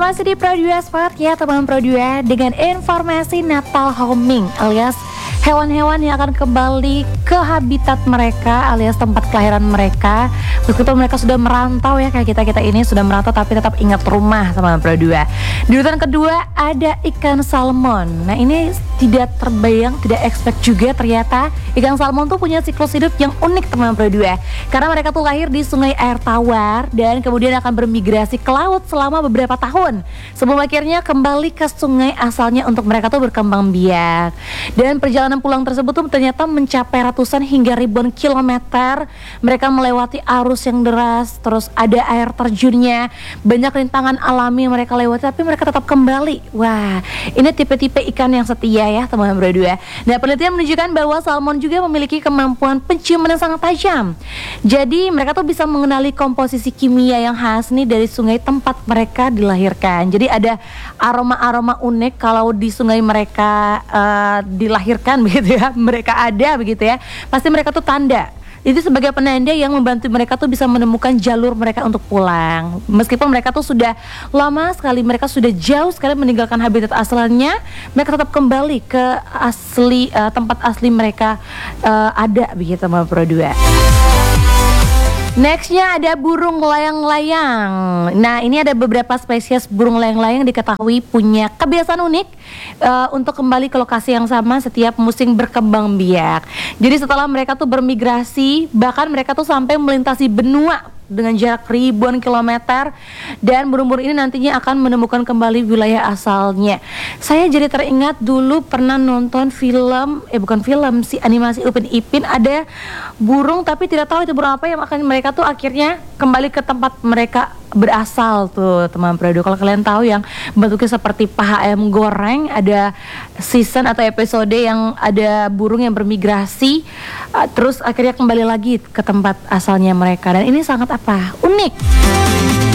masih di Pro 2 Sport ya teman Pro 2 dengan informasi Natal homing alias hewan-hewan yang akan kembali ke habitat mereka alias tempat kelahiran mereka. Meskipun mereka sudah merantau ya, kayak kita ini sudah merantau tapi tetap ingat rumah teman Pro 2. Di urutan kedua ada ikan salmon. Nah ini tidak terbayang, tidak expect juga ternyata ikan salmon tuh punya siklus hidup yang unik teman Pro 2. Karena mereka tuh lahir di sungai air tawar dan kemudian akan bermigrasi ke laut selama beberapa tahun sebelum akhirnya kembali ke sungai asalnya untuk mereka tuh berkembang biak. Dan perjalanan pulang tersebut tuh ternyata mencapai ratusan hingga ribuan kilometer. Mereka melewati arus yang deras, terus ada air terjunnya, banyak rintangan alami yang mereka lewati, tapi mereka tetap kembali. Wah, ini tipe-tipe ikan yang setia ya teman-teman berdua. Nah, penelitian menunjukkan bahwa salmon juga memiliki kemampuan penciuman yang sangat tajam. Jadi mereka tuh bisa mengenali komposisi kimia yang khas nih dari sungai tempat mereka dilahirkan. Jadi ada aroma-aroma unik kalau di sungai mereka dilahirkan begitu ya, mereka ada begitu ya, pasti mereka tuh tanda. Itu sebagai penanda yang membantu mereka tuh bisa menemukan jalur mereka untuk pulang. Meskipun mereka tuh sudah lama sekali, mereka sudah jauh sekali meninggalkan habitat asalnya, mereka tetap kembali ke asli tempat asli mereka ada begitu teman Pro 2. Nextnya ada burung layang-layang. Nah ini ada beberapa spesies burung layang-layang diketahui punya kebiasaan unik untuk kembali ke lokasi yang sama setiap musim berkembang biak. Jadi setelah mereka tuh bermigrasi, bahkan mereka tuh sampai melintasi benua dengan jarak ribuan kilometer, dan burung-burung ini nantinya akan menemukan kembali wilayah asalnya. Saya jadi teringat dulu pernah nonton film, bukan film sih, animasi Upin Ipin, ada burung tapi tidak tahu itu burung apa yang akan mereka tuh akhirnya kembali ke tempat mereka berasal tuh teman Pro 2. Kalau kalian tahu yang bentuknya seperti paha ayam goreng, ada season atau episode yang ada burung yang bermigrasi terus akhirnya kembali lagi ke tempat asalnya mereka, dan ini sangat unik.